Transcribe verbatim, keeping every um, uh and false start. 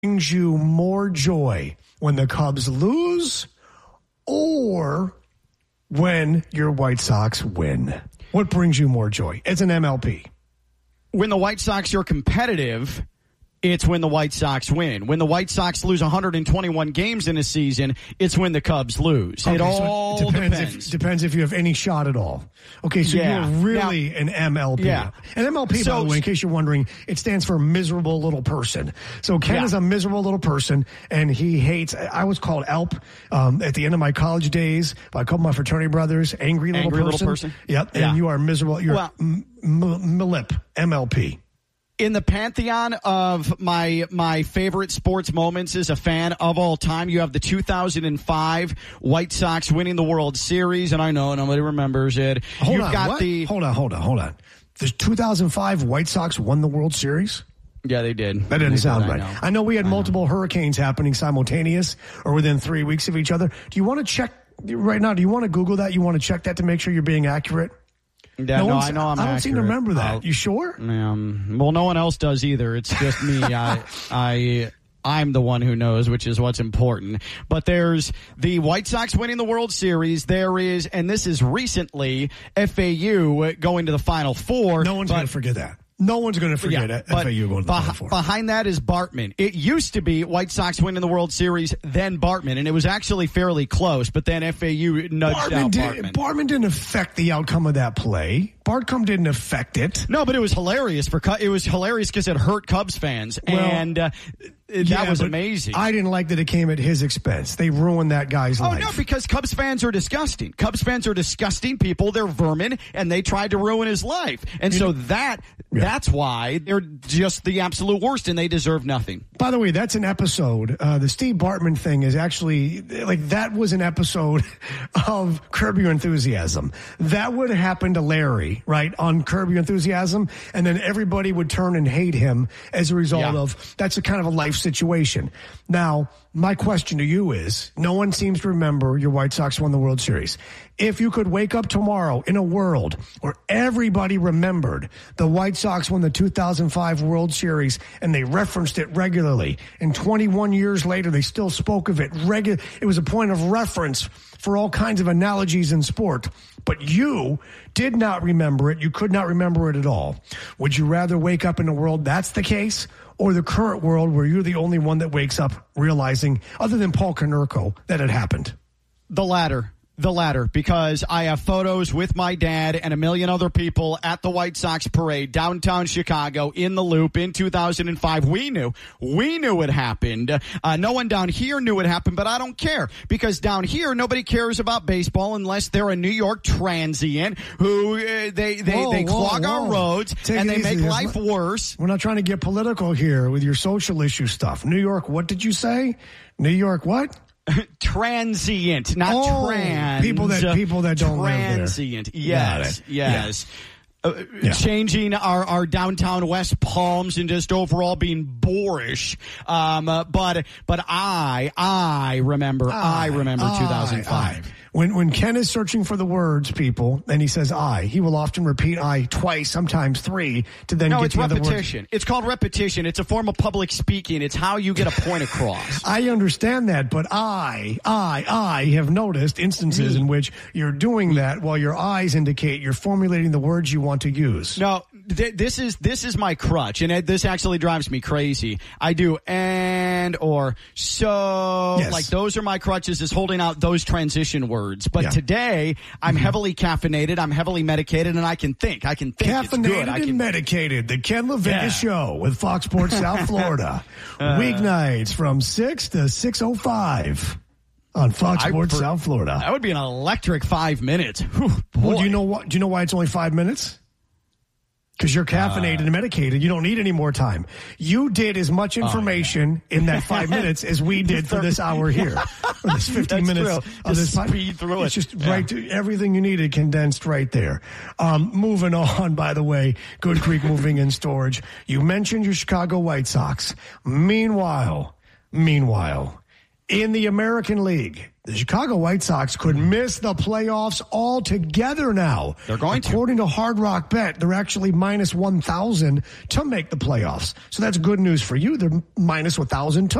brings you more joy, when the Cubs lose or when your White Sox win? What brings you more joy? It's an M L P. When the White Sox are competitive, it's when the White Sox win. When the White Sox lose one hundred twenty-one games in a season, it's when the Cubs lose. Okay, it all so it depends. depends. If, depends if you have any shot at all. Okay, so Yeah. you're really Now, an M L P. yeah. An M L P, So- by the way, in case you're wondering, it stands for miserable little person. So Ken Yeah. is a miserable little person, and he hates, I was called E L P um, at the end of my college days by a couple of my fraternity brothers, angry little Angry person. little person? Yep, and Yeah. you are miserable. You're Well- m- m- M L P, M L P. In the pantheon of my my favorite sports moments as a fan of all time, you have the two thousand five White Sox winning the World Series, and I know nobody remembers it. Hold You've on, got what? the Hold on, hold on, hold on. The two thousand five White Sox won the World Series? Yeah, they did. That didn't They sound did, right. I know. I know we had I multiple hurricanes happening simultaneous or within three weeks of each other. Do you want to check right now? Do you want to Google that? You want to check that to make sure you're being accurate? Yeah, no no, one's- I know I'm I don't seem to accurate. remember that. I'll- You sure? Um, well, no one else does either. It's just me. I, I, I'm the one who knows, which is what's important. But there's the White Sox winning the World Series. There is, and this is recently, F A U going to the Final Four. No one's but- going to forget that. No one's going to forget Yeah, it. but F A U going to the beh- Final Four. Behind that is Bartman. It used to be White Sox winning the World Series, then Bartman, and it was actually fairly close. But then F A U nudged Bartman, out did, Bartman. Bartman didn't affect the outcome of that play. Bartcom didn't affect it. No, but it was hilarious for Cu- it was hilarious because it hurt Cubs fans, Well, and uh, that Yeah, was but amazing. I didn't like that it came at his expense. They ruined that guy's Oh, life. no, because Cubs fans are disgusting. Cubs fans are disgusting people. They're vermin, and they tried to ruin his life. And so that Yeah. that's why they're just the absolute worst, and they deserve nothing. By the way, that's an episode. Uh, the Steve Bartman thing is actually, like, that was an episode of Curb Your Enthusiasm. That would have happened to Larry, right, on Curb Your Enthusiasm, and then everybody would turn and hate him as a result Yeah. of, that's a kind of a life situation. Now, my question to you is, no one seems to remember your White Sox won the World Series. If you could wake up tomorrow in a world where everybody remembered the White Sox won the two thousand five World Series and they referenced it regularly, and twenty-one years later they still spoke of it regularly, it was a point of reference for all kinds of analogies in sport, but you did not remember it, you could not remember it at all. Would you rather wake up in a world that's the case, or the current world where you're the only one that wakes up realizing, other than Paul Konerko, that it happened? The latter. The latter, because I have photos with my dad and a million other people at the White Sox parade downtown Chicago in the Loop in two thousand five. We knew. We knew it happened. Uh, no one down here knew it happened, but I don't care, because down here nobody cares about baseball unless they're a New York transient who uh, they they, Whoa, they whoa, clog whoa. our roads Take and it they easy. make There's life not- worse. We're not trying to get political here with your social issue stuff. New York, what did you say? New York, what? Transient, not Oh, trans. people that- people that don't live there. Transient. Got Yes, it. yes. Uh, Yeah. Changing our, our downtown West Palms and just overall being boorish. Um, uh, but but I I remember I, remember I, two thousand five. I. When when Ken is searching for the words, people, and he says I, he will often repeat I twice, sometimes three, to then No, get it's the other words. repetition. It's called repetition. It's a form of public speaking. It's how you get a point across. I understand that, but I, I, I have noticed instances in which you're doing that while your eyes indicate you're formulating the words you want to use. No, th- this is this is my crutch, and it, this actually drives me crazy. I do and or so, Yes. like those are my crutches, is holding out those transition words. But Yeah. today, I'm heavily caffeinated, I'm heavily medicated, and I can think. I can think. It's good. Caffeinated I and can. medicated. The Ken Leviticus Yeah. Show with Fox Sports South Florida. Uh, Weeknights from six to six oh five on Fox I Sports per- South Florida. That would be an electric five minutes. Whew, Well, boy. do you know what? Do you know why it's only five minutes? Because you're caffeinated Uh. and medicated. You don't need any more time. You did as much information in that five minutes as we did for this hour here. For this fifteen That's minutes true. of Just this pod- speed through It's it. just Yeah. right to everything you needed condensed right there. Um, moving on, by the way, Good Creek Moving and Storage. You mentioned your Chicago White Sox. Meanwhile, meanwhile, In the American League, the Chicago White Sox could miss the playoffs altogether now. They're going to. According to Hard Rock Bet, they're actually minus one thousand to make the playoffs. So that's good news for you. They're minus one thousand to